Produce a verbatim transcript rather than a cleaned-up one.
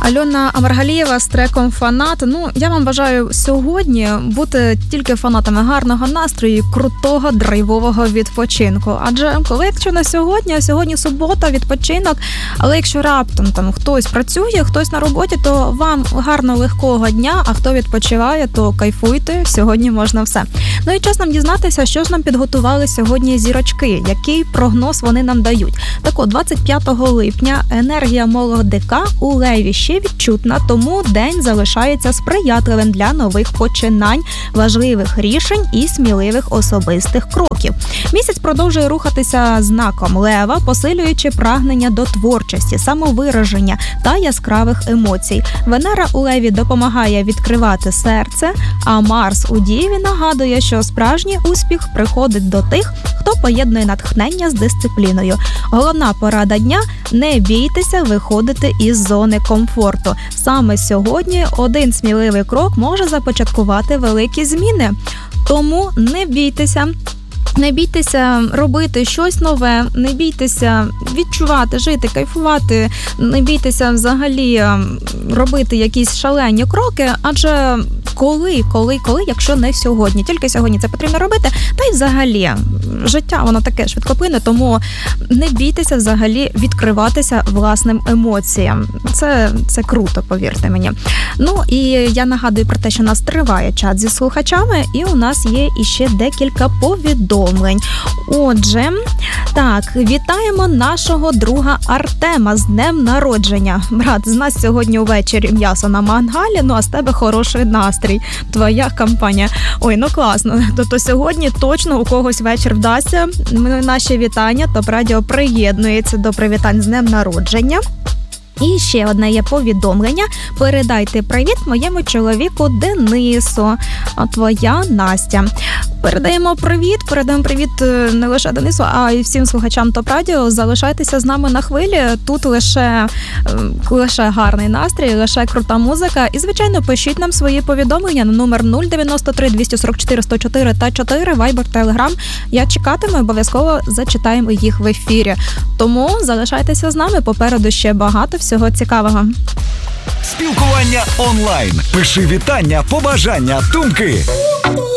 Альона Амаргалієва з треком «Фанат». Ну, я вам бажаю сьогодні бути тільки фанатами гарного настрою, крутого, драйвового відпочинку. Адже коли, якщо на сьогодні, а сьогодні субота, відпочинок, але якщо раптом там хтось працює, хтось на роботі, то вам гарно легкого дня, а хто відпочиває, то кайфуйте, сьогодні можна все. Ну і час нам дізнатися, що ж нам підготували сьогодні зірочки, який прогноз вони нам дають. Так от, двадцять п'ятого липня енергія молодика у Леві ще відчутна, тому день залишається сприятливим для нових починань, важливих рішень і сміливих особистих кроків. Місяць продовжує рухатися знаком Лева, посилюючи прагнення до творчості, самовираження та яскравих емоцій. Венера у Леві допомагає відкривати серце, а Марс у Діві нагадує, що справжній успіх приходить до тих, хто поєднує натхнення з дисципліною. Головна порада дня – не бійтеся виходити із зони комфорту. Саме сьогодні один сміливий крок може започаткувати великі зміни. Тому не бійтеся. Не бійтеся робити щось нове, не бійтеся відчувати, жити, кайфувати, не бійтеся взагалі робити якісь шалені кроки, адже коли, коли, коли, якщо не сьогодні. Тільки сьогодні це потрібно робити, та й взагалі життя, воно таке швидкоплинне, тому не бійтеся взагалі відкриватися власним емоціям. Це, це круто, повірте мені. Ну і я нагадую про те, що у нас триває чат зі слухачами, і у нас є іще декілька повідомлень. Отже, так, вітаємо нашого друга Артема з днем народження. Брат, з нас сьогодні увечері м'ясо на мангалі, ну а з тебе хороший настрій. Твоя компанія. Ой, ну класно. Тобто сьогодні точно у когось вечір вдасться. Наші вітання, Топ Радіо приєднується до привітань з днем народження. І ще одне є повідомлення. Передайте привіт моєму чоловіку Денису. А твоя Настя. Передаємо привіт, передаємо привіт не лише Денису, а й всім слухачам Топ Радіо. Залишайтеся з нами на хвилі. Тут лише, лише гарний настрій, лише крута музика. І, звичайно, пишіть нам свої повідомлення на номер нуль дев'яносто три двісті сорок чотири сто чотири та чотири, Viber, Telegram. Я чекатиму, обов'язково зачитаємо їх в ефірі. Тому залишайтеся з нами, попереду ще багато всього цікавого. Спілкування онлайн. Пиши вітання, побажання, думки.